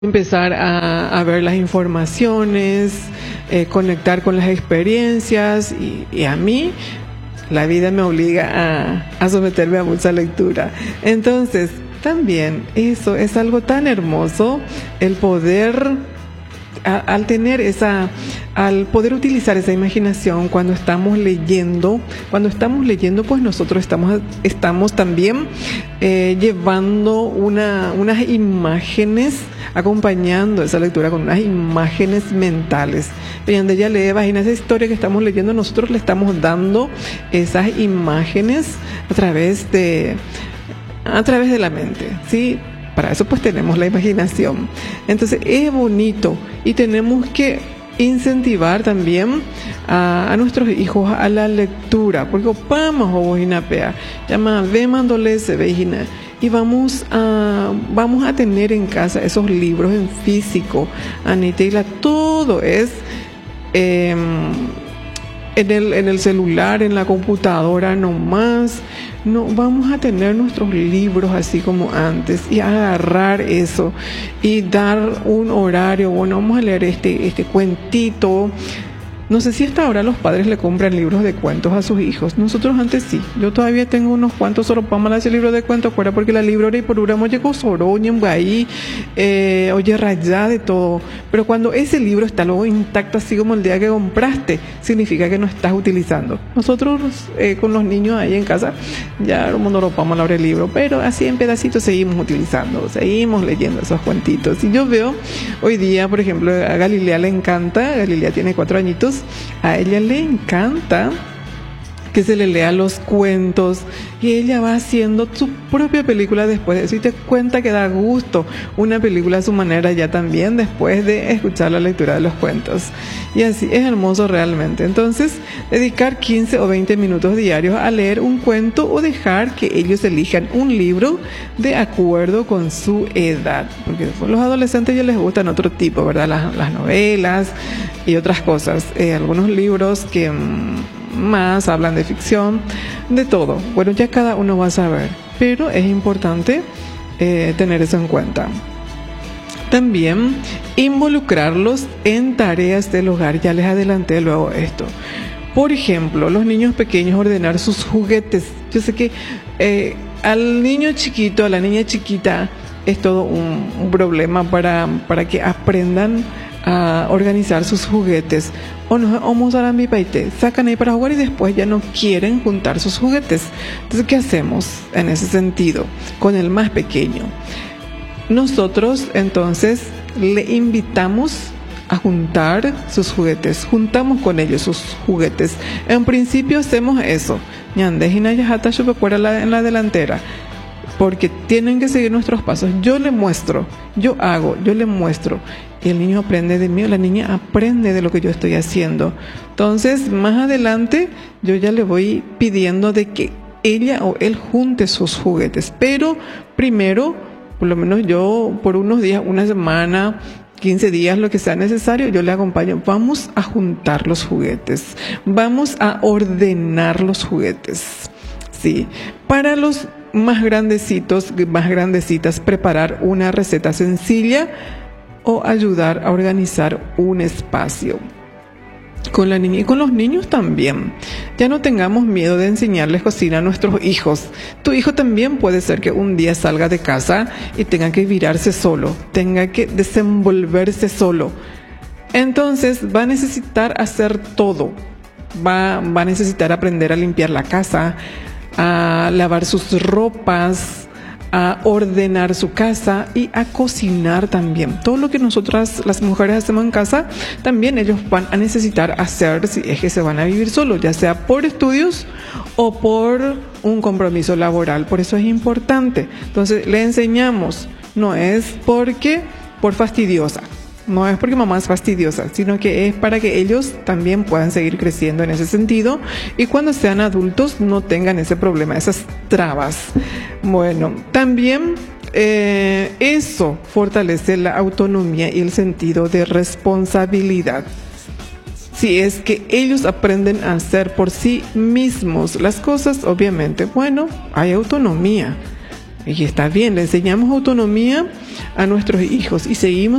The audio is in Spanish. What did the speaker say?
empezar a ver las informaciones, conectar con las experiencias y a mí la vida me obliga a someterme a mucha lectura. Entonces, también eso es algo tan hermoso, el poder, al poder utilizar esa imaginación cuando estamos leyendo, pues nosotros estamos también llevando unas imágenes, acompañando esa lectura con unas imágenes mentales. Cuando ella lee, imagina esa historia que estamos leyendo, nosotros le estamos dando esas imágenes a través de la mente, ¿sí? Para eso pues tenemos la imaginación. Entonces es bonito y tenemos que incentivar también a nuestros hijos a la lectura, porque vamos y vamos a tener en casa esos libros en físico. Anitela, todo es en el celular, en la computadora nomás. No vamos a tener nuestros libros así como antes y agarrar eso y dar un horario. Bueno, vamos a leer este cuentito. No sé si hasta ahora los padres le compran libros de cuentos a sus hijos. Nosotros antes sí. Yo todavía tengo unos cuantos soropamas ese libro de cuentos fuera porque la librería y por uramo llegó soroña ahí, oye rayada de todo. Pero cuando ese libro está luego intacto así como el día que compraste, significa que no estás utilizando. Nosotros con los niños ahí en casa ya no ropamos la hora del libro, pero así en pedacitos seguimos utilizando, seguimos leyendo esos cuentitos. Y yo veo hoy día, por ejemplo, a Galilea le encanta, Galilea tiene 4 añitos, a ella le encanta que se le lea los cuentos y ella va haciendo su propia película después de eso y te cuenta que da gusto una película a su manera ya también después de escuchar la lectura de los cuentos. Y así es hermoso realmente. Entonces, dedicar 15 o 20 minutos diarios a leer un cuento o dejar que ellos elijan un libro de acuerdo con su edad, porque a los adolescentes ya les gustan otro tipo, ¿verdad? Las novelas y otras cosas, algunos libros que más hablan de ficción, de todo. Bueno, ya cada uno va a saber, pero es importante tener eso en cuenta. También involucrarlos en tareas del hogar. Ya les adelanté luego esto. Por ejemplo, los niños pequeños ordenar sus juguetes. Yo sé que al niño chiquito, a la niña chiquita, es todo un problema para que aprendan a organizar sus juguetes. O no, vamos a mi paite, sacan ahí para jugar y después ya no quieren juntar sus juguetes. Entonces, ¿qué hacemos en ese sentido con el más pequeño? Nosotros entonces le invitamos a juntar sus juguetes, juntamos con ellos sus juguetes. En principio hacemos eso, en la delantera, porque tienen que seguir nuestros pasos. Yo le muestro, yo le muestro. Y el niño aprende de mí, la niña aprende de lo que yo estoy haciendo. Entonces, más adelante, yo ya le voy pidiendo de que ella o él junte sus juguetes. Pero primero, por lo menos yo, por unos días, una semana, 15 días, lo que sea necesario, yo le acompaño. Vamos a juntar los juguetes. Vamos a ordenar los juguetes. Sí. Para los más grandecitos, más grandecitas, preparar una receta sencilla o ayudar a organizar un espacio. Con la niña y con los niños también. Ya no tengamos miedo de enseñarles cocina a nuestros hijos. Tu hijo también puede ser que un día salga de casa y tenga que virarse solo, tenga que desenvolverse solo. Entonces va a necesitar hacer todo. Va a necesitar aprender a limpiar la casa, a lavar sus ropas, a ordenar su casa y a cocinar también. Todo lo que nosotras las mujeres hacemos en casa, también ellos van a necesitar hacer si es que se van a vivir solos, ya sea por estudios o por un compromiso laboral. Por eso es importante. Entonces le enseñamos, no es por fastidiosa, no es porque mamá es fastidiosa, sino que es para que ellos también puedan seguir creciendo en ese sentido y cuando sean adultos no tengan ese problema, esas trabas. Bueno, también eso fortalece la autonomía y el sentido de responsabilidad. Si es que ellos aprenden a hacer por sí mismos las cosas, obviamente, bueno, hay autonomía. Y está bien, le enseñamos autonomía a nuestros hijos y seguimos